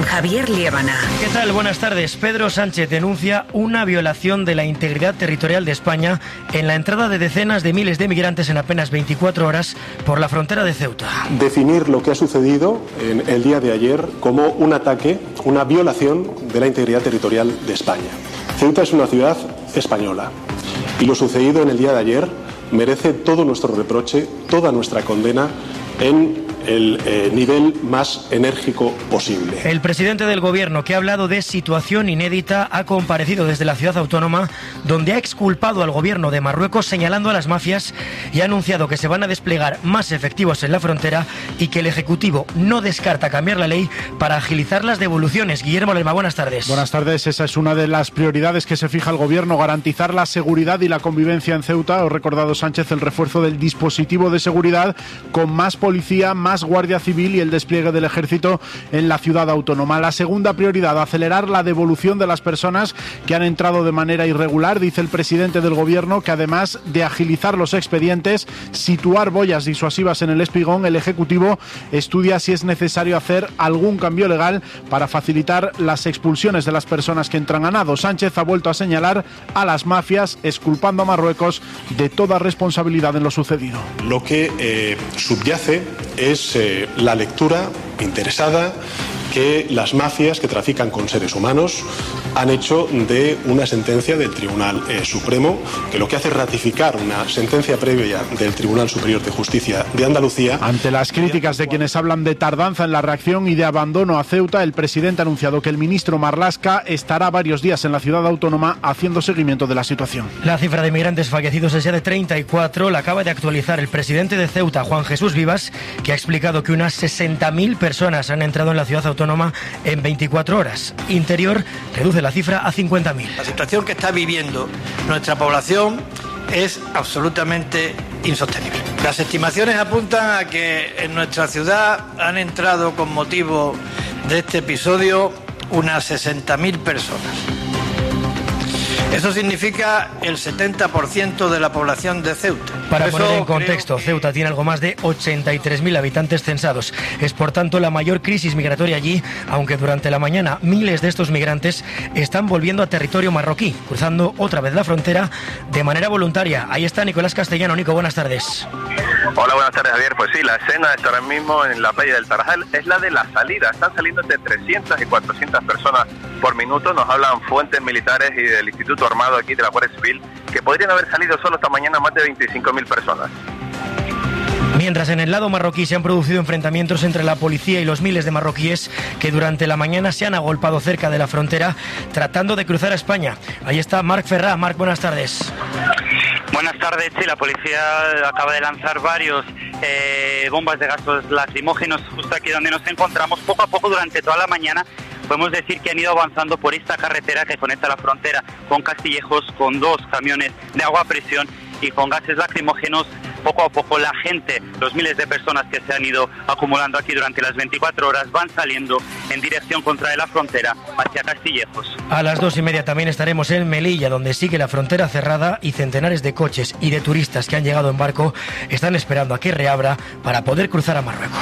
Javier Liébana. ¿Qué tal? Buenas tardes. Pedro Sánchez denuncia una violación de la integridad territorial de España en la entrada de decenas de miles de migrantes en apenas 24 horas por la frontera de Ceuta. Definir lo que ha sucedido en el día de ayer como un ataque, una violación de la integridad territorial de España. Ceuta es una ciudad española y lo sucedido en el día de ayer merece todo nuestro reproche, toda nuestra condena en el nivel más enérgico posible. El presidente del Gobierno, que ha hablado de situación inédita, ha comparecido desde la ciudad autónoma, donde ha exculpado al Gobierno de Marruecos señalando a las mafias y ha anunciado que se van a desplegar más efectivos en la frontera y que el Ejecutivo no descarta cambiar la ley para agilizar las devoluciones. Guillermo Lerma, buenas tardes. Buenas tardes. Esa es una de las prioridades que se fija el Gobierno, garantizar la seguridad y la convivencia en Ceuta. Ha recordado Sánchez el refuerzo del dispositivo de seguridad con más policía, más Guardia Civil y el despliegue del Ejército en la ciudad autónoma. La segunda prioridad, acelerar la devolución de las personas que han entrado de manera irregular. Dice el presidente del Gobierno que además de agilizar los expedientes, situar boyas disuasivas en el espigón, el Ejecutivo estudia si es necesario hacer algún cambio legal para facilitar las expulsiones de las personas que entran a nado. Sánchez ha vuelto a señalar a las mafias, exculpando a Marruecos de toda responsabilidad en lo sucedido. Lo que subyace es la lectura interesada que las mafias que trafican con seres humanos han hecho de una sentencia del Tribunal Supremo, que lo que hace es ratificar una sentencia previa del Tribunal Superior de Justicia de Andalucía. Ante las críticas de quienes hablan de tardanza en la reacción y de abandono a Ceuta, el presidente ha anunciado que el ministro Marlaska estará varios días en la ciudad autónoma haciendo seguimiento de la situación. La cifra de migrantes fallecidos es ya de 34, la acaba de actualizar el presidente de Ceuta, Juan Jesús Vivas, que ha explicado que unas 60.000 personas han entrado en la ciudad autónoma en 24 horas. Interior reduce la cifra a 50.000. La situación que está viviendo nuestra población es absolutamente insostenible. Las estimaciones apuntan a que en nuestra ciudad han entrado con motivo de este episodio unas 60.000 personas. Eso significa el 70% de la población de Ceuta. Para poner en contexto, Ceuta tiene algo más de 83.000 habitantes censados. Es, por tanto, la mayor crisis migratoria allí, aunque durante la mañana miles de estos migrantes están volviendo a territorio marroquí, cruzando otra vez la frontera de manera voluntaria. Ahí está Nicolás Castellano. Nico, buenas tardes. Hola, buenas tardes, Javier. Pues sí, la escena está ahora mismo en la playa del Tarajal es la de la salida. Están saliendo entre 300 y 400 personas por minuto. Nos hablan fuentes militares y del Instituto Armado aquí de la Guardia Civil que podrían haber salido solo esta mañana más de 25.000 personas. Mientras en el lado marroquí se han producido enfrentamientos entre la policía y los miles de marroquíes que durante la mañana se han agolpado cerca de la frontera tratando de cruzar a España. Ahí está Marc Ferrá. Marc, buenas tardes. Buenas tardes. Sí, la policía acaba de lanzar varios bombas de gases lacrimógenos justo aquí donde nos encontramos. Poco a poco durante toda la mañana podemos decir que han ido avanzando por esta carretera que conecta la frontera con Castillejos, con 2 camiones de agua a presión y con gases lacrimógenos. Poco a poco la gente, los miles de personas que se han ido acumulando aquí durante las 24 horas van saliendo en dirección contra la frontera hacia Castillejos. A las 2:30 también estaremos en Melilla, donde sigue la frontera cerrada y centenares de coches y de turistas que han llegado en barco están esperando a que reabra para poder cruzar a Marruecos.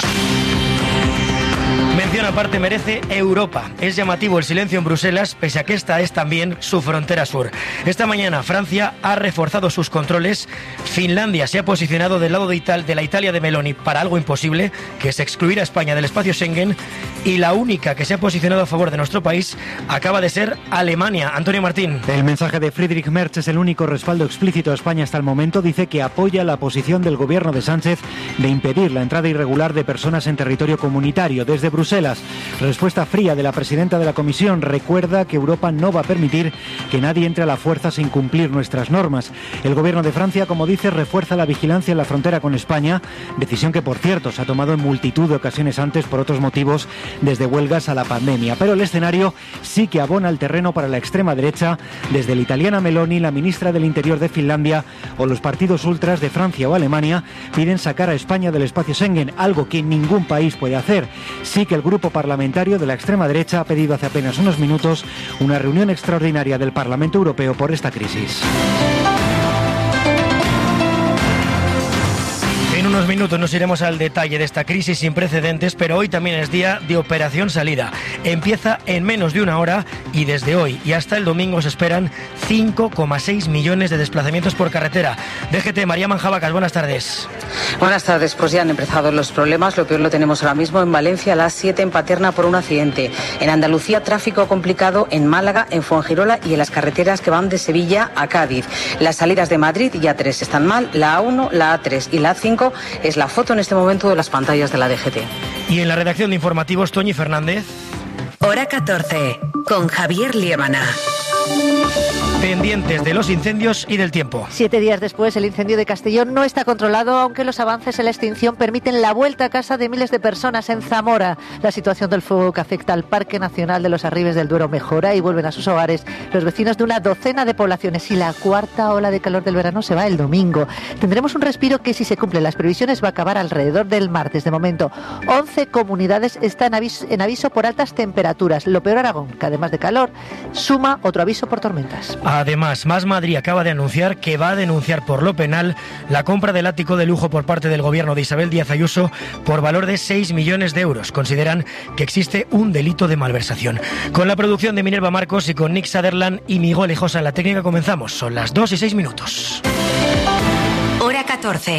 Mención aparte merece Europa. Es llamativo el silencio en Bruselas, pese a que esta es también su frontera sur. Esta mañana Francia ha reforzado sus controles. Finlandia se ha posicionado del lado de la Italia de Meloni para algo imposible, que es excluir a España del espacio Schengen. Y la única que se ha posicionado a favor de nuestro país acaba de ser Alemania. Antonio Martín. El mensaje de Friedrich Merz es el único respaldo explícito a España hasta el momento. Dice que apoya la posición del gobierno de Sánchez de impedir la entrada irregular de personas en territorio comunitario. Desde Bruselas, respuesta fría de la presidenta de la Comisión. Recuerda que Europa no va a permitir que nadie entre a la fuerza sin cumplir nuestras normas. El gobierno de Francia, como dice, refuerza la vigilancia en la frontera con España, decisión que, por cierto, se ha tomado en multitud de ocasiones antes por otros motivos, desde huelgas a la pandemia. Pero el escenario sí que abona el terreno para la extrema derecha, desde la italiana Meloni, la ministra del Interior de Finlandia o los partidos ultras de Francia o Alemania piden sacar a España del espacio Schengen, algo que ningún país puede hacer. Sí que el grupo parlamentario de la extrema derecha ha pedido hace apenas unos minutos una reunión extraordinaria del Parlamento Europeo por esta crisis. En unos minutos nos iremos al detalle de esta crisis sin precedentes, pero hoy también es día de Operación Salida. Empieza en menos de una hora y desde hoy y hasta el domingo se esperan 5,6 millones de desplazamientos por carretera. DGT, María Manjabacas, buenas tardes. Buenas tardes, pues ya han empezado los problemas. Lo peor lo tenemos ahora mismo en Valencia, a las 7 en Paterna por un accidente. En Andalucía, tráfico complicado en Málaga, en Fuengirola y en las carreteras que van de Sevilla a Cádiz. Las salidas de Madrid y A3 están mal, la A1, la A3 y la A5 es la foto en este momento de las pantallas de la DGT. Y en la redacción de informativos, Toñi Fernández. Hora 14, con Javier Liébana. Pendientes de los incendios y del tiempo. 7 días después, el incendio de Castellón no está controlado, aunque los avances en la extinción permiten la vuelta a casa de miles de personas en Zamora. La situación del fuego que afecta al Parque Nacional de los Arribes del Duero mejora y vuelven a sus hogares los vecinos de una docena de poblaciones. Y la cuarta ola de calor del verano se va el domingo. Tendremos un respiro que, si se cumplen las previsiones, va a acabar alrededor del martes. De momento, 11 comunidades están en aviso por altas temperaturas. Lo peor, Aragón, que además de calor, suma otro aviso por tormentas. Además, Más Madrid acaba de anunciar que va a denunciar por lo penal la compra del ático de lujo por parte del gobierno de Isabel Díaz Ayuso por valor de 6 millones de euros. Consideran que existe un delito de malversación. Con la producción de Minerva Marcos y con Nick Sutherland y Miguel Lejosa en la técnica comenzamos. Son las 2:06. Hora 14.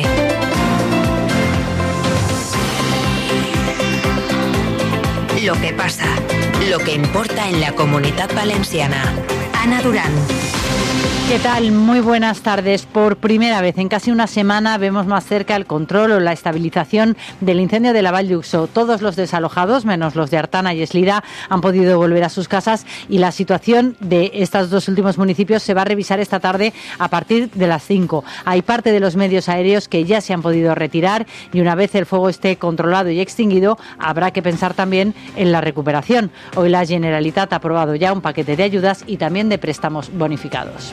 Lo que pasa, lo que importa en la Comunitat Valenciana. Ana Durán. ¿Qué tal? Muy buenas tardes. Por primera vez en casi una semana vemos más cerca el control o la estabilización del incendio de la Vall d'Uixó. Todos los desalojados, menos los de Artana y Eslida, han podido volver a sus casas y la situación de estos dos últimos municipios se va a revisar esta tarde a partir de las 5. Hay parte de los medios aéreos que ya se han podido retirar y una vez el fuego esté controlado y extinguido, habrá que pensar también en la recuperación. Hoy la Generalitat ha aprobado ya un paquete de ayudas y también de préstamos bonificados.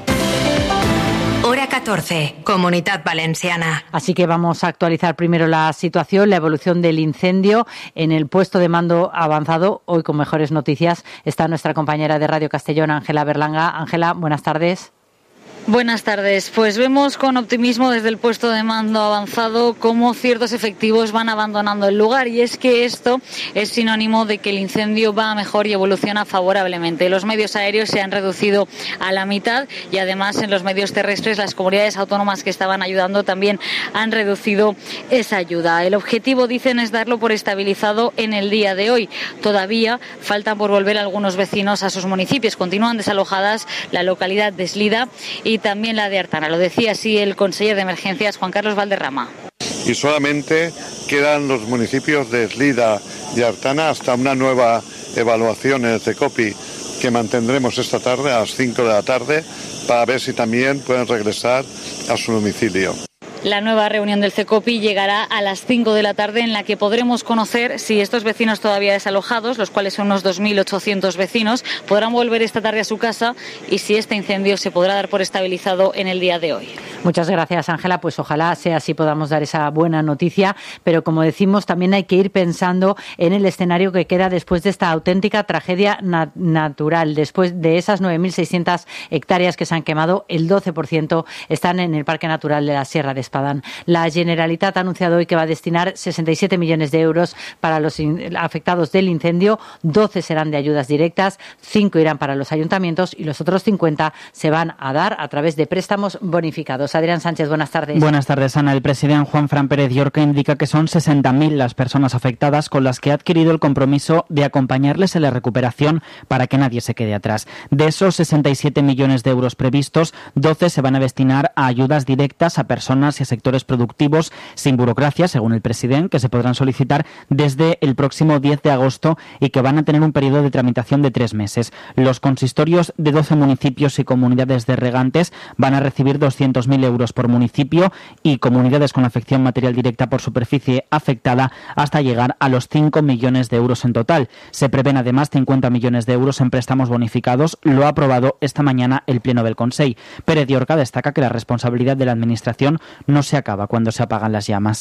Hora 14, Comunitat Valenciana. Así que vamos a actualizar primero la situación, la evolución del incendio en el puesto de mando avanzado. Hoy con mejores noticias está nuestra compañera de Radio Castellón, Ángela Berlanga. Ángela, buenas tardes. Buenas tardes. Pues vemos con optimismo desde el puesto de mando avanzado cómo ciertos efectivos van abandonando el lugar, y es que esto es sinónimo de que el incendio va a mejor y evoluciona favorablemente. Los medios aéreos se han reducido a la mitad y además en los medios terrestres las comunidades autónomas que estaban ayudando también han reducido esa ayuda. El objetivo, dicen, es darlo por estabilizado en el día de hoy. Todavía faltan por volver algunos vecinos a sus municipios. Continúan desalojadas la localidad de Eslida y también la de Artana. Lo decía así el conseller de Emergencias, Juan Carlos Valderrama. Y solamente quedan los municipios de Eslida y Artana hasta una nueva evaluación en el CECOPI que mantendremos esta tarde a las 5 de la tarde para ver si también pueden regresar a su domicilio. La nueva reunión del CECOPI llegará a las 5 de la tarde, en la que podremos conocer si estos vecinos todavía desalojados, los cuales son unos 2.800 vecinos, podrán volver esta tarde a su casa y si este incendio se podrá dar por estabilizado en el día de hoy. Muchas gracias, Ángela. Pues ojalá sea así, podamos dar esa buena noticia, pero como decimos, también hay que ir pensando en el escenario que queda después de esta auténtica tragedia natural. Después de esas 9.600 hectáreas que se han quemado, el 12% están en el Parque Natural de la Sierra de Espadán. La Generalitat ha anunciado hoy que va a destinar 67 millones de euros para los afectados del incendio. 12 serán de ayudas directas, 5 irán para los ayuntamientos y los otros 50 se van a dar a través de préstamos bonificados. Adrián Sánchez, buenas tardes. Buenas tardes, Ana. El presidente Juan Fran Pérez Llorca indica que son 60.000 las personas afectadas con las que ha adquirido el compromiso de acompañarles en la recuperación para que nadie se quede atrás. De esos 67 millones de euros previstos, 12 se van a destinar a ayudas directas a personas y a sectores productivos sin burocracia, según el presidente, que se podrán solicitar desde el próximo 10 de agosto y que van a tener un periodo de tramitación de 3 meses. Los consistorios de 12 municipios y comunidades de regantes van a recibir 200.000 euros por municipio y comunidades con afección material directa por superficie afectada hasta llegar a los 5 millones de euros en total. Se prevén además 50 millones de euros en préstamos bonificados. Lo ha aprobado esta mañana el Pleno del Consell. Pérez Llorca destaca que la responsabilidad de la Administración no se acaba cuando se apagan las llamas.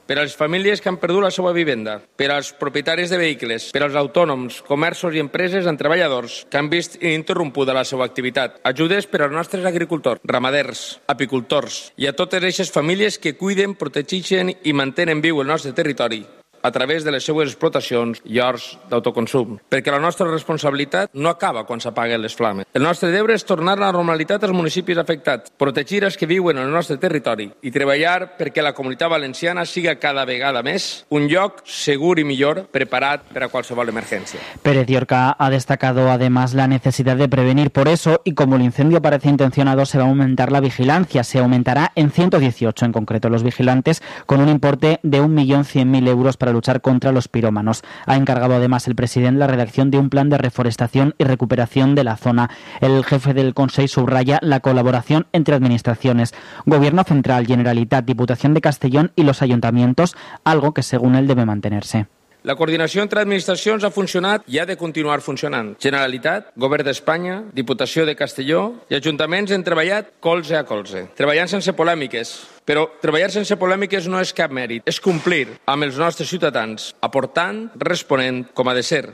per a les famílies que han perdut la seva vivenda, per als propietaris de vehicles, per als autònoms, comerços i empreses amb treballadors que han vist ininterrompuda la seva activitat. Ajudes per als nostres agricultors, ramaders, apicultors i a totes aquestes famílies que cuiden, protegeixen i mantenen viu el nostre territori a través de les seues explotacions i horts d'autoconsum, perquè la nostra responsabilitat no acaba quan s'apaguen les flames. El nostre deure és tornar a la normalitat als municipis afectats, protegir els que viuen en el nostre territori i treballar perquè la Comunitat Valenciana siga cada vegada més un lloc segur y mejor preparat per a qualsevol emergencia. Pérez Llorca ha destacado además la necesidad de prevenir. Por eso, y como el incendio parece intencionado, se va a aumentar la vigilancia. Se aumentará en 118 en concreto los vigilantes, con un importe de 1.100.000 euros para luchar contra los pirómanos. Ha encargado además el presidente la redacción de un plan de reforestación y recuperación de la zona. El jefe del Consell subraya la colaboración entre administraciones, Gobierno Central, Generalitat, Diputación de Castellón y los ayuntamientos, algo que según él debe mantenerse. La coordinació entre administracions ha funcionat i ha de continuar funcionant. Generalitat, Govern d'Espanya, Diputació de Castelló i ajuntaments han treballat colze a colze, treballant sense polèmiques. Però treballar sense polèmiques no és cap mèrit, és complir amb els nostres ciutadans, aportant, responent com ha de ser.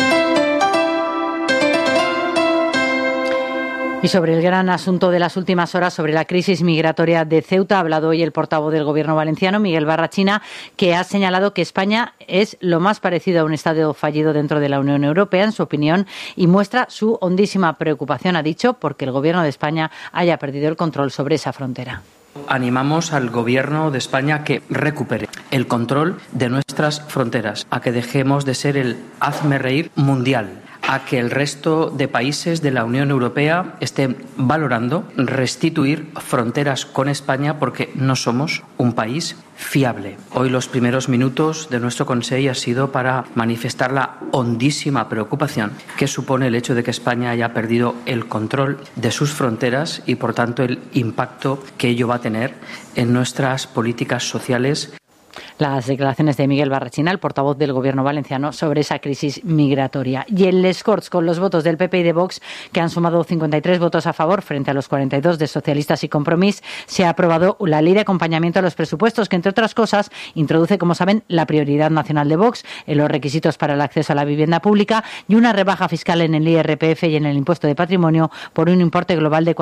Y sobre el gran asunto de las últimas horas, sobre la crisis migratoria de Ceuta, ha hablado hoy el portavoz del Gobierno valenciano, Miguel Barrachina, que ha señalado que España es lo más parecido a un Estado fallido dentro de la Unión Europea, en su opinión, y muestra su hondísima preocupación, ha dicho, porque el Gobierno de España haya perdido el control sobre esa frontera. Animamos al Gobierno de España a que recupere el control de nuestras fronteras, a que dejemos de ser el hazme reír mundial, a que el resto de países de la Unión Europea estén valorando restituir fronteras con España porque no somos un país fiable. Hoy los primeros minutos de nuestro Consejo ha sido para manifestar la hondísima preocupación que supone el hecho de que España haya perdido el control de sus fronteras y, por tanto, el impacto que ello va a tener en nuestras políticas sociales. Las declaraciones de Miguel Barrachina, el portavoz del Gobierno valenciano, sobre esa crisis migratoria. Y en Les Corts, con los votos del PP y de Vox, que han sumado 53 votos a favor frente a los 42 de Socialistas y Compromís, se ha aprobado la Ley de Acompañamiento a los Presupuestos, que, entre otras cosas, introduce, como saben, la prioridad nacional de Vox en los requisitos para el acceso a la vivienda pública y una rebaja fiscal en el IRPF y en el impuesto de patrimonio por un importe global de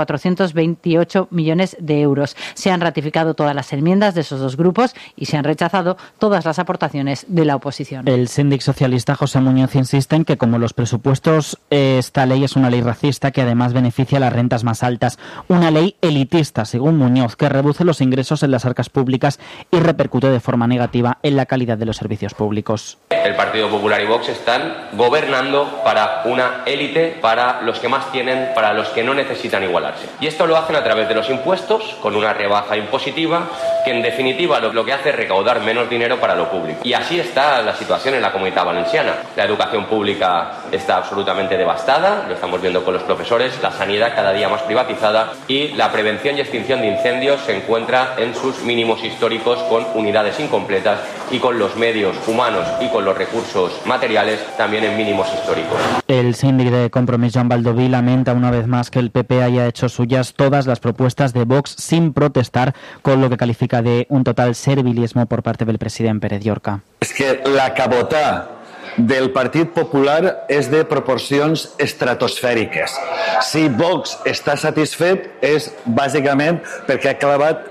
428 millones de euros. Se han ratificado todas las enmiendas de esos dos grupos y se han rechazado todas las aportaciones de la oposición. El síndic socialista José Muñoz insiste en que, como los presupuestos, esta ley es una ley racista que además beneficia a las rentas más altas. Una ley elitista, según Muñoz, que reduce los ingresos en las arcas públicas y repercute de forma negativa en la calidad de los servicios públicos. El Partido Popular y Vox están gobernando para una élite, para los que más tienen, para los que no necesitan igualarse. Y esto lo hacen a través de los impuestos, con una rebaja impositiva, que en definitiva lo que hace es recaudar menos dinero para lo público. Y así está la situación en la Comunidad Valenciana. La educación pública está absolutamente devastada, lo estamos viendo con los profesores, la sanidad cada día más privatizada y la prevención y extinción de incendios se encuentra en sus mínimos históricos, con unidades incompletas y con los medios humanos y con los recursos materiales también en mínimos históricos. El síndic de Compromís, Joan Baldoví, lamenta una vez más que el PP haya hecho suyas todas las propuestas de Vox sin protestar, con lo que califica de un total servilismo por parte del president Pérez Llorca. És que la cabota del Partit Popular és de proporcions estratosfèriques. Si Vox està satisfet és bàsicament perquè ha clavat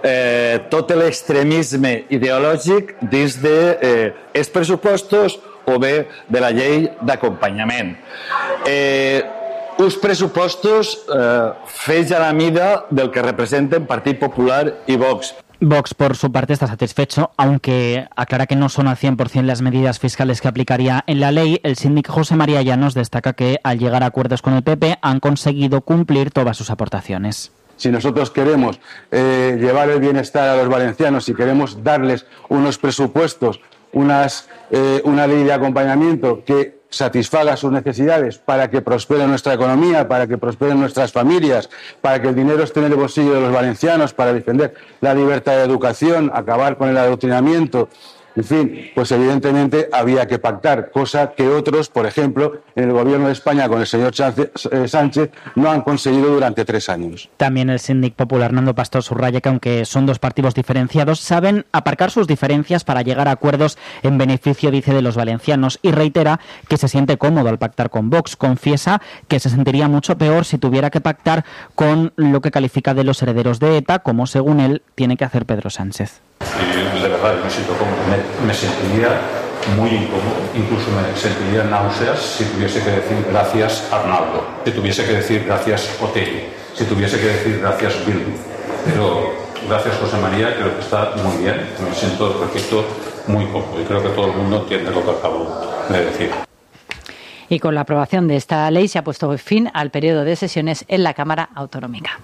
tot l'extremisme ideològic dins dels pressupostos o bé de la llei d'acompanyament. Uns pressupostos fets a la mida del que representen Partit Popular i Vox. Vox, por su parte, está satisfecho, aunque aclara que no son al 100% las medidas fiscales que aplicaría en la ley. El síndic José María Llanos destaca que, al llegar a acuerdos con el PP, han conseguido cumplir todas sus aportaciones. Si nosotros queremos llevar el bienestar a los valencianos y queremos darles unos presupuestos, una ley de acompañamiento que satisfaga sus necesidades para que prospere nuestra economía, para que prosperen nuestras familias, para que el dinero esté en el bolsillo de los valencianos, para defender la libertad de educación, acabar con el adoctrinamiento En fin, pues evidentemente había que pactar, cosa que otros, por ejemplo, en el Gobierno de España con el señor Sánchez, no han conseguido durante 3 años. También el síndic popular Nando Pastor subraya que aunque son dos partidos diferenciados, saben aparcar sus diferencias para llegar a acuerdos en beneficio, dice, de los valencianos, y reitera que se siente cómodo al pactar con Vox. Confiesa que se sentiría mucho peor si tuviera que pactar con lo que califica de los herederos de ETA, como según él tiene que hacer Pedro Sánchez. De verdad, me siento cómodo, me sentiría muy incómodo, incluso me sentiría náuseas si tuviese que decir gracias Arnaldo, si tuviese que decir gracias Otegi, si tuviese que decir gracias Bildu. Pero gracias José María, creo que está muy bien, me siento, repito, muy cómodo y creo que todo el mundo entiende lo que acabo de decir. Y con la aprobación de esta ley se ha puesto fin al periodo de sesiones en la Cámara Autonómica.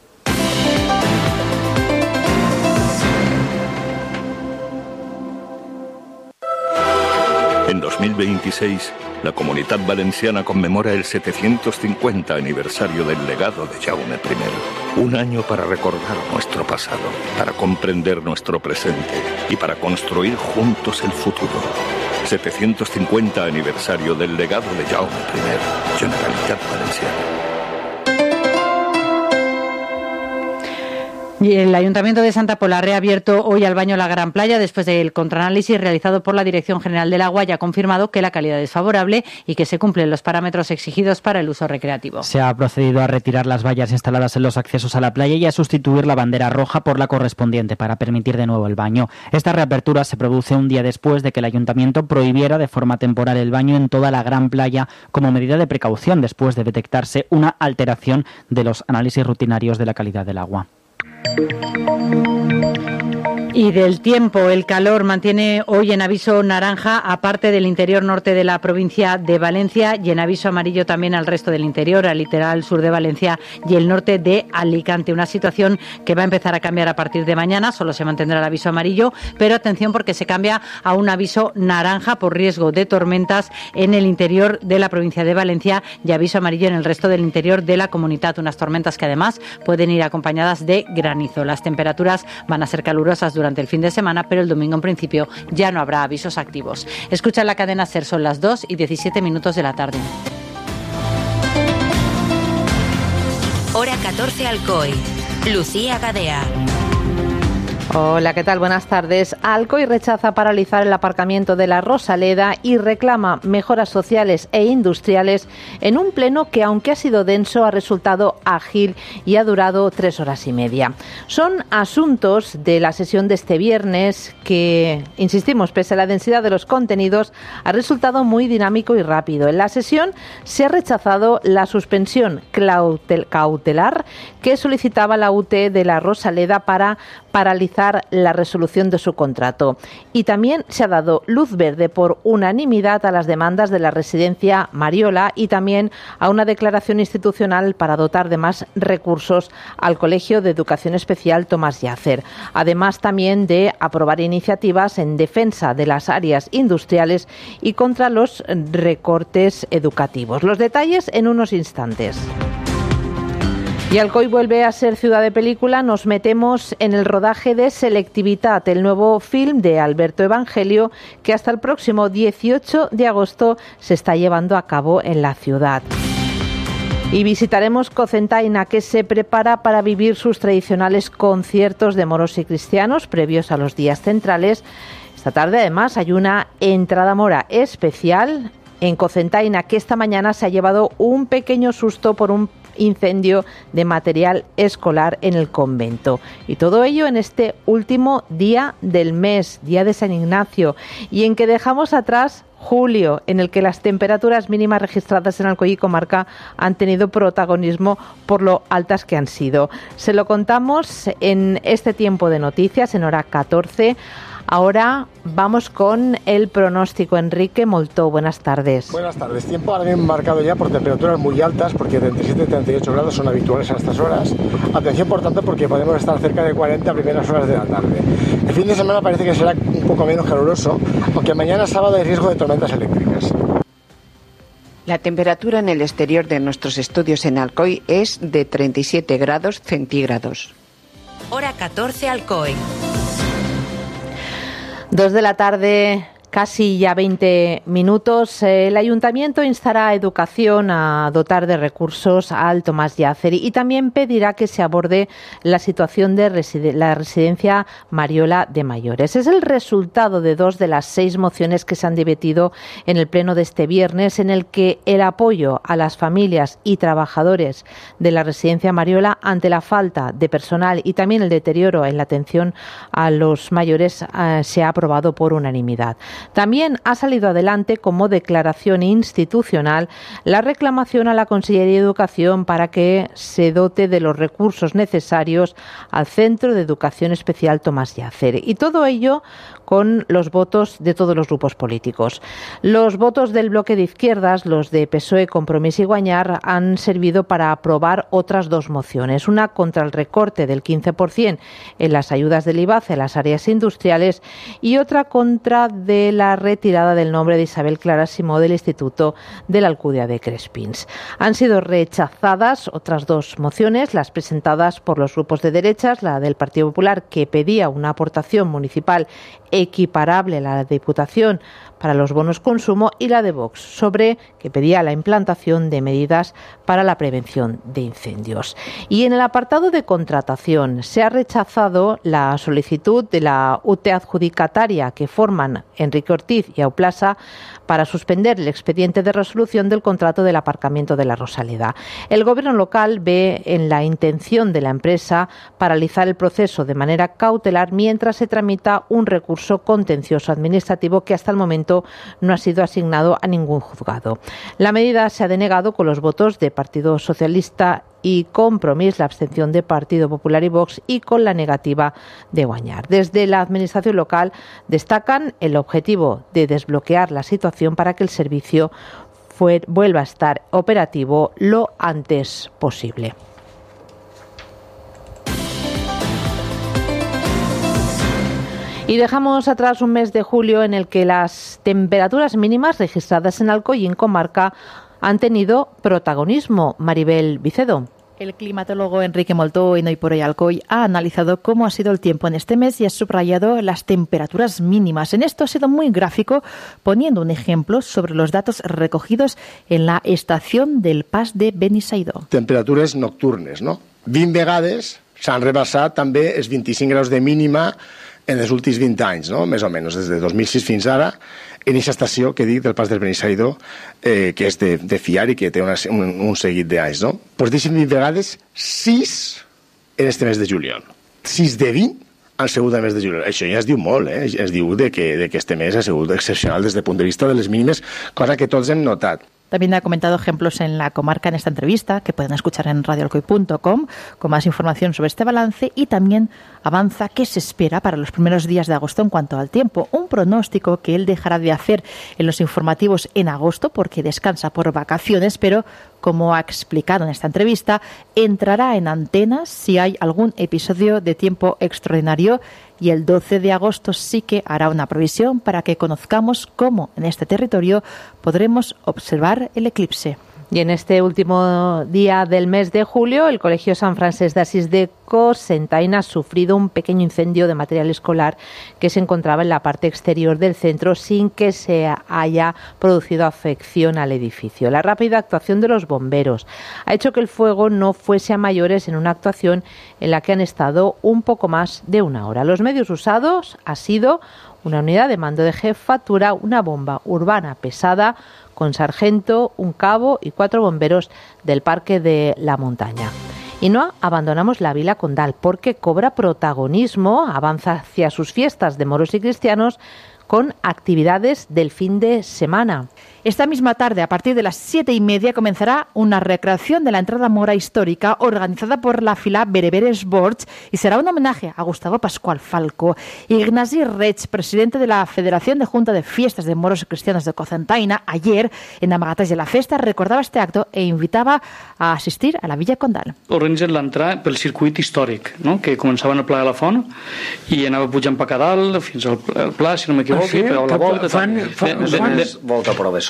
En 2026, la Comunitat Valenciana conmemora el 750 aniversario del legado de Jaume I. Un año para recordar nuestro pasado, para comprender nuestro presente y para construir juntos el futuro. 750 aniversario del legado de Jaume I. Generalitat Valenciana. Y el Ayuntamiento de Santa Pola ha reabierto hoy al baño La Gran Playa después del contraanálisis realizado por la Dirección General del Agua y ha confirmado que la calidad es favorable y que se cumplen los parámetros exigidos para el uso recreativo. Se ha procedido a retirar las vallas instaladas en los accesos a la playa y a sustituir la bandera roja por la correspondiente para permitir de nuevo el baño. Esta reapertura se produce un día después de que el Ayuntamiento prohibiera de forma temporal el baño en toda la Gran Playa como medida de precaución después de detectarse una alteración de los análisis rutinarios de la calidad del agua. Y del tiempo, el calor mantiene hoy en aviso naranja, aparte del interior norte de la provincia de Valencia, y en aviso amarillo también al resto del interior, al litoral sur de Valencia y el norte de Alicante. Una situación que va a empezar a cambiar a partir de mañana, solo se mantendrá el aviso amarillo, pero atención porque se cambia a un aviso naranja por riesgo de tormentas en el interior de la provincia de Valencia y aviso amarillo en el resto del interior de la comunidad. Unas tormentas que además pueden ir acompañadas de granizo. Las temperaturas van a ser calurosas durante el fin de semana, pero el domingo en principio ya no habrá avisos activos. Escucha la cadena SER, son las 2:17 de la tarde. Hora 14 Alcoy. Lucía Gadea. Hola, ¿qué tal? Buenas tardes. Alcoy rechaza paralizar el aparcamiento de la Rosaleda y reclama mejoras sociales e industriales en un pleno que, aunque ha sido denso, ha resultado ágil y ha durado 3 horas y media. Son asuntos de la sesión de este viernes que, insistimos, pese a la densidad de los contenidos, ha resultado muy dinámico y rápido. En la sesión se ha rechazado la suspensión cautelar que solicitaba la UT de la Rosaleda para paralizar la resolución de su contrato. Y también se ha dado luz verde por unanimidad a las demandas de la residencia Mariola y también a una declaración institucional para dotar de más recursos al Colegio de Educación Especial Tomás Yacer. Además también de aprobar iniciativas en defensa de las áreas industriales y contra los recortes educativos. Los detalles en unos instantes. Y Alcoy vuelve a ser ciudad de película. Nos metemos en el rodaje de Selectivitat, el nuevo film de Alberto Evangelio, que hasta el próximo 18 de agosto se está llevando a cabo en la ciudad. Y visitaremos Cocentaina, que se prepara para vivir sus tradicionales conciertos de moros y cristianos previos a los días centrales. Esta tarde, además, hay una entrada mora especial en Cocentaina, que esta mañana se ha llevado un pequeño susto por un incendio de material escolar en el convento. Y todo ello en este último día del mes, día de San Ignacio, y en que dejamos atrás julio, en el que las temperaturas mínimas registradas en Alcoy y comarca han tenido protagonismo por lo altas que han sido. Se lo contamos en este tiempo de noticias, en hora 14. Ahora vamos con el pronóstico. Enrique Moltó, buenas tardes. Buenas tardes. Tiempo ahora bien marcado ya por temperaturas muy altas, porque 37 y 38 grados son habituales a estas horas. Atención, por tanto, porque podemos estar cerca de 40 a primeras horas de la tarde. El fin de semana parece que será un poco menos caluroso, aunque mañana sábado hay riesgo de tormentas eléctricas. La temperatura en el exterior de nuestros estudios en Alcoy es de 37 grados centígrados. Hora 14 Alcoy. 2 de la tarde, casi ya 20 minutos. El Ayuntamiento instará a Educación a dotar de recursos al Tomás Yácer y también pedirá que se aborde la situación de la residencia Mariola de mayores. Es el resultado de 2 de las 6 mociones que se han debatido en el pleno de este viernes, en el que el apoyo a las familias y trabajadores de la residencia Mariola ante la falta de personal y también el deterioro en la atención a los mayores se ha aprobado por unanimidad. También ha salido adelante como declaración institucional la reclamación a la Consellería de Educación para que se dote de los recursos necesarios al Centro de Educación Especial Tomás Yácer. Y todo ello con los votos de todos los grupos políticos. Los votos del bloque de izquierdas, los de PSOE, Compromís y Guanyar, han servido para aprobar otras 2 mociones. Una contra el recorte del 15% en las ayudas del IVACE a las áreas industriales y otra contra de la retirada del nombre de Isabel Clara Simó del Instituto de la Alcudia de Crespins. Han sido rechazadas otras 2 mociones, las presentadas por los grupos de derechas, la del Partido Popular, que pedía una aportación municipal equiparable a la Diputación para los bonos consumo, y la de Vox, que pedía la implantación de medidas para la prevención de incendios. Y en el apartado de contratación se ha rechazado la solicitud de la UT adjudicataria que forman Enrique Ortiz y Auplasa para suspender el expediente de resolución del contrato del aparcamiento de la Rosaleda. El Gobierno local ve en la intención de la empresa paralizar el proceso de manera cautelar mientras se tramita un recurso contencioso administrativo que hasta el momento no ha sido asignado a ningún juzgado. La medida se ha denegado con los votos de Partido Socialista y Compromís, la abstención de Partido Popular y Vox, y con la negativa de Guanyar. Desde la Administración local destacan el objetivo de desbloquear la situación para que el servicio vuelva a estar operativo lo antes posible. Y dejamos atrás un mes de julio en el que las temperaturas mínimas registradas en Alcoyín comarca han tenido protagonismo. Maribel Vicedo. El climatólogo Enrique Moltó en Hoy por Hoy Alcoy ha analizado cómo ha sido el tiempo en este mes y ha subrayado las temperaturas mínimas. En esto ha sido muy gráfico, poniendo un ejemplo sobre los datos recogidos en la estación del Pas de Benissaidó. Temperatures nocturnes, no? 20 vegades s'han rebassat també els 25 graus de mínima en els últims 20 anys, no? Més o menys, des de 2006 fins ara, en aquesta estació que dic del Pas del Benissaidó, que és de fiar i que té un seguit d'anys, no? Doncs deixen 20 vegades 6 en este mes de juliol. 6 de 20 han sigut el mes de juliol. Això ja es diu molt, es diu que este mes ha sigut excepcional des del punt de vista de les mínimes, cosa que tots hem notat. También ha comentado ejemplos en la comarca en esta entrevista que pueden escuchar en radioalcoy.com con más información sobre este balance, y también avanza qué se espera para los primeros días de agosto en cuanto al tiempo. Un pronóstico que él dejará de hacer en los informativos en agosto porque descansa por vacaciones, pero como ha explicado en esta entrevista, entrará en antenas si hay algún episodio de tiempo extraordinario, y el 12 de agosto sí que hará una previsión para que conozcamos cómo en este territorio podremos observar el eclipse. Y en este último día del mes de julio, el Colegio San Francés de Asís de Cocentaina ha sufrido un pequeño incendio de material escolar que se encontraba en la parte exterior del centro sin que se haya producido afección al edificio. La rápida actuación de los bomberos ha hecho que el fuego no fuese a mayores en una actuación en la que han estado un poco más de una hora. Los medios usados ha sido una unidad de mando de jefatura, una bomba urbana pesada con sargento, un cabo y 4 bomberos del Parque de la Montaña. Y no abandonamos la Vila Condal porque cobra protagonismo, avanza hacia sus fiestas de moros y cristianos con actividades del fin de semana. Esta misma tarde, a partir de las 7:30, comenzará una recreación de la entrada mora histórica organizada por la Fila Bereberes Bords y será un homenaje a Gustavo Pascual Falco. Ignasi Reig, presidente de la Federación de Junta de Fiestas de Moros y Cristianos de Cocentaina, ayer en Amagatalls de la Festa recordava este acto e invitava a assistir a la Villa Condal. Organitzen l'entrada pel circuit històric, no? Que començaven a Pla de la Font i anava pujant per Cadal fins al Pla, si no m'equivoco, pegava la volta. Fan volta prova.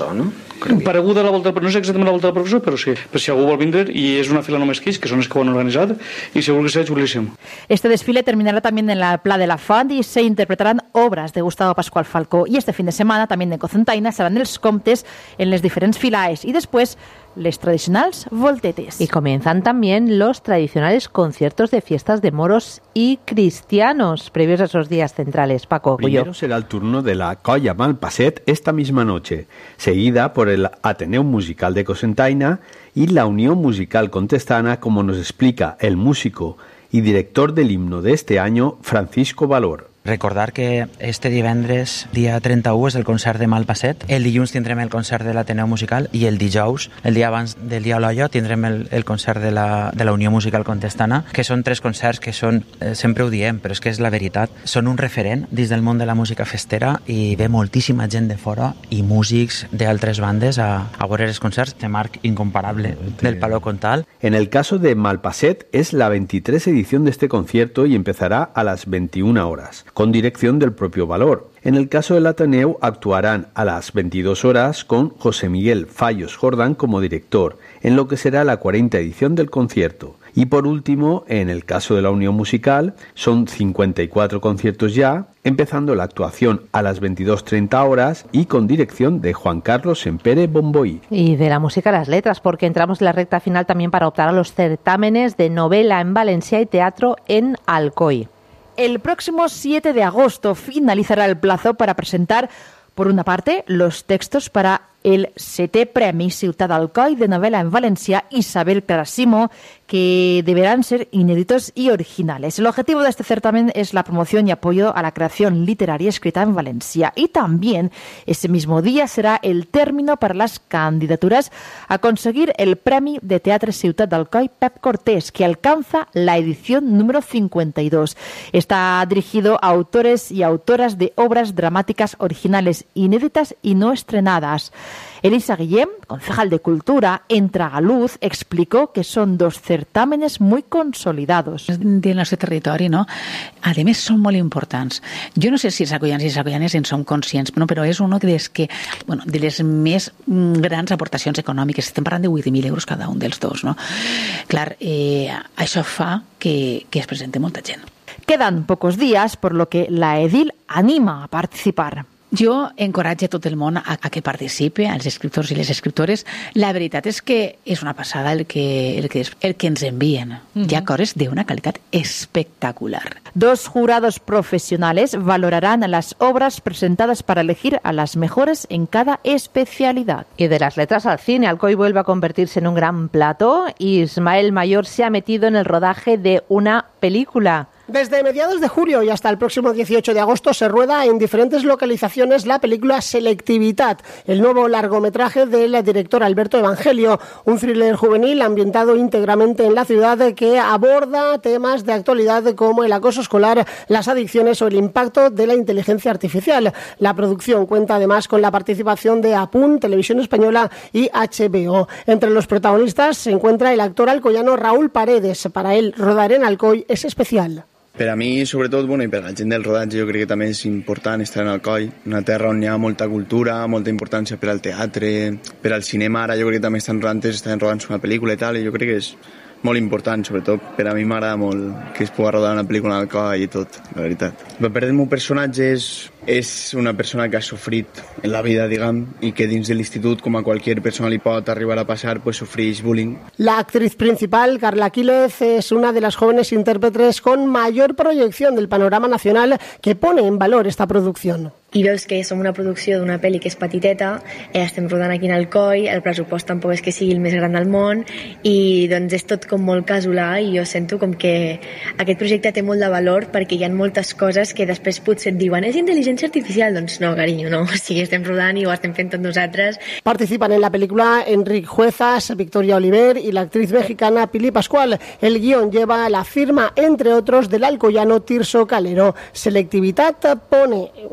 professor, no? Pareguda a la volta del professor, no sé exactament la volta del professor, però sí. Però si algú vol vindre, i és una fila només que són els que ho han organitzat, i segur que serà xulíssim. Este desfile terminará también en la Pla de la Font y se interpretarán obras de Gustavo Pascual Falcó. Y este fin de semana también en Cocentaina serán els comptes en les diferents filaes y después les tradicionals voltetes. Y comienzan también los tradicionales conciertos de fiestas de moros y cristianos previos a esos días centrales. Paco, Primero será el turno de la Colla Malpasset esta misma noche, seguida por el Ateneu Musical de Cocentaina y la Unión Musical Contestana, como nos explica el músico y director del himno de este año, Francisco Valor. Recordar que este divendres, dia 31, és el concert de Malpasset. El dilluns tindrem el concert de l'Ateneu Musical i el dijous, el dia abans del Dia Oloio, tindrem el concert de la Unió Musical Contestana, que són 3 concerts que són, sempre ho diem, però és que és la veritat, són un referent dins del món de la música festera i ve moltíssima gent de fora i músics d'altres bandes a veure els concerts de marc incomparable del Palo Comtal. En el caso de Malpasset es la 23 edición de este concierto y empezará a las 21 horas. Con dirección del propio Valor. En el caso del Ateneu actuarán a las 22 horas con José Miguel Fallos Jordán como director, en lo que será la 40ª edición del concierto. Y por último, en el caso de la Unión Musical, son 54 conciertos ya, empezando la actuación a las 22:30 horas y con dirección de Juan Carlos Sempere Bomboí. Y de la música a las letras, porque entramos en la recta final también para optar a los certámenes de novela en Valencia y teatro en Alcoy. El próximo 7 de agosto finalizará el plazo para presentar, por una parte, los textos para el 7è Premi Ciutat d'Alcoi de novela en Valencia Isabel Clarasimo, que deberán ser inéditos y originales. El objetivo de este certamen es la promoción y apoyo a la creación literaria escrita en Valencia. Y también ese mismo día será el término para las candidaturas a conseguir el Premi de Teatre Ciutat d'Alcoi Pep Cortés, que alcanza la edición número 52. Está dirigido a autores y autoras de obras dramáticas originales, inéditas y no estrenadas. Elisa Guillem, concejal de Cultura, en Tragaluz, explicó que son 2 certámenes muy consolidados. Del nostre territori, no? A més, són molt importants. Jo no sé si els alcoians i les alcoianes en som conscients, no? Però és una de les més grans aportacions econòmiques. Estem parlant de 8.000 euros cada un dels dos, no? Clar, això fa que es presente molta gent. Quedan pocos días, por lo que la Edil anima a participar. Jo encoratge tot el món a que participe, als escriptors i les escriptores. La veritat és que és una passada el que ens envien. Hi ha coses d'una qualitat espectacular. 2 jurados profesionales valorarán las obras presentadas para elegir a las mejores en cada especialidad. Y de las letras al cine, Alcoy vuelve a convertirse en un gran plato. Ismael Mayor se ha metido en el rodaje de una película. Desde mediados de julio y hasta el próximo 18 de agosto se rueda en diferentes localizaciones la película Selectivitat, el nuevo largometraje del director Alberto Evangelio, un thriller juvenil ambientado íntegramente en la ciudad que aborda temas de actualidad como el acoso escolar, las adicciones o el impacto de la inteligencia artificial. La producción cuenta además con la participación de APUN, Televisión Española y HBO. Entre los protagonistas se encuentra el actor alcoyano Raúl Paredes. Para él, rodar en Alcoy es especial. Per a mi, sobretot, i per a la gent del rodatge, jo crec que també és important estar en Alcoi, una terra on hi ha molta cultura, molta importància per al teatre, per al cinema. Ara jo crec que també estan rodant una pel·lícula i tal, i jo crec que és molt important, sobretot per a mi m'agrada molt que es pugui rodar una pel·lícula en Alcoi i tot, la veritat. El paper del meu personatge és una persona que ha sofrit en la vida, diguem, i que dins de l'institut, com a qualsevol persona li pot arribar a passar, pues sofreix bullying. La actriz principal, Carla Quílez, es una de las jóvenes intérpretes con mayor proyección del panorama nacional que pone en valor esta producción. I veus que som una producció d'una pel·li que és petiteta, estem rodant aquí en Alcoi, el pressupost tampoc és que sigui el més gran del món i doncs és tot com molt casolà i jo sento com que aquest projecte té molt de valor perquè hi ha moltes coses que després potser et diuen és intel·ligència artificial, doncs no, carinyo, no, o sigui, estem rodant i ho estem fent tot nosaltres. Participan en la película Enric Juezas, Victoria Oliver y la actriz mexicana Pili Pascual. El guión lleva la firma, entre otros, del alcoyano Tirso Calero. Selectivitat pone una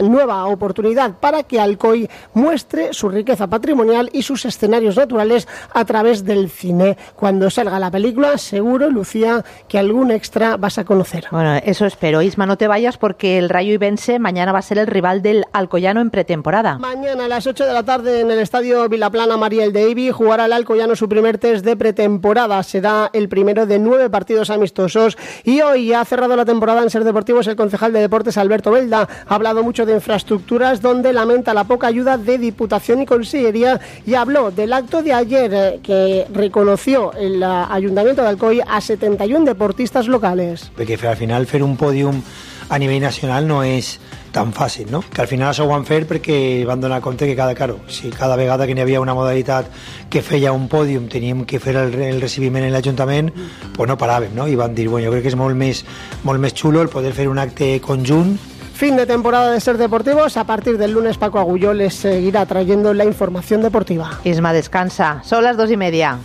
nueva oportunidad para que Alcoy muestre su riqueza patrimonial y sus escenarios naturales a través del cine. Cuando salga la película, seguro, Lucía, que algún extra vas a conocer. Bueno, eso espero. Isma, no te vayas porque el Rayo Ibense mañana va a ser el rival del Alcoyano en pretemporada. Mañana a las 8 de la tarde en el estadio Vilaplana Mariel Davy jugará el Alcoyano su primer test de pretemporada. Será el primero de 9 partidos amistosos y hoy ha cerrado la temporada en Ser Deportivos el concejal de Deportes Alberto Belda. Ha hablado mucho de infraestructuras, donde lamenta la poca ayuda de Diputación y Consellería, y habló del acto de ayer que reconoció el Ayuntamiento de Alcoy a 71 deportistas locales. Perquè al final fer un pòdium a nivell nacional no és tan fàcil, no? Que al final s'ho van fer perquè van donar compte que si cada vegada que n'hi havia una modalitat que feia un pòdium teníem que fer el recibiment en l'Ajuntament, pues no paràvem, no? I van dir, bueno, jo crec que és molt més xulo el poder fer un acte conjunt. Fin de temporada de Ser Deportivos. A partir del lunes Paco Agulló les seguirá trayendo la información deportiva. Isma, descansa. Son las 2:30.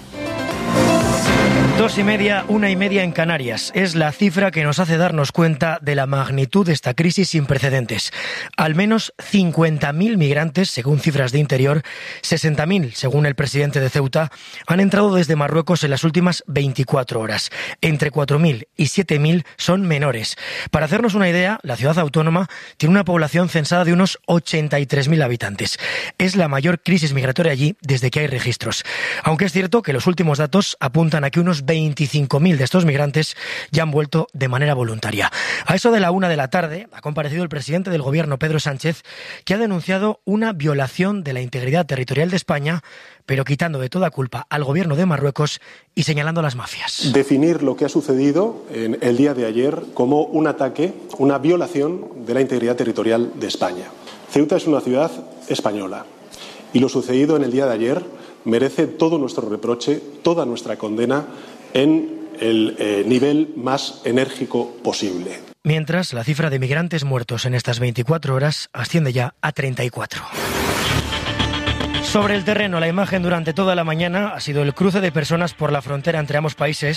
2:30, 1:30 en Canarias. Es la cifra que nos hace darnos cuenta de la magnitud de esta crisis sin precedentes. Al menos 50.000 migrantes, según cifras de Interior, 60.000, según el presidente de Ceuta, han entrado desde Marruecos en las últimas 24 horas. Entre 4.000 y 7.000 son menores. Para hacernos una idea, la ciudad autónoma tiene una población censada de unos 83.000 habitantes. Es la mayor crisis migratoria allí desde que hay registros. Aunque es cierto que los últimos datos apuntan a que unos 25.000 de estos migrantes ya han vuelto de manera voluntaria. A eso de la 1 de la tarde ha comparecido el presidente del Gobierno, Pedro Sánchez, que ha denunciado una violación de la integridad territorial de España, pero quitando de toda culpa al Gobierno de Marruecos y señalando a las mafias. Definir lo que ha sucedido en el día de ayer como un ataque, una violación de la integridad territorial de España. Ceuta es una ciudad española y lo sucedido en el día de ayer merece todo nuestro reproche, toda nuestra condena en el nivel más enérgico posible. Mientras, la cifra de migrantes muertos en estas 24 horas asciende ya a 34. Sobre el terreno, la imagen durante toda la mañana ha sido el cruce de personas por la frontera entre ambos países,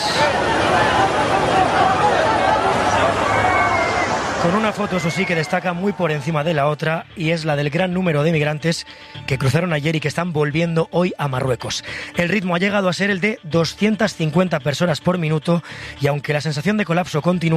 con una foto, eso sí, que destaca muy por encima de la otra, y es la del gran número de migrantes que cruzaron ayer y que están volviendo hoy a Marruecos. El ritmo ha llegado a ser el de 250 personas por minuto, y aunque la sensación de colapso continúa,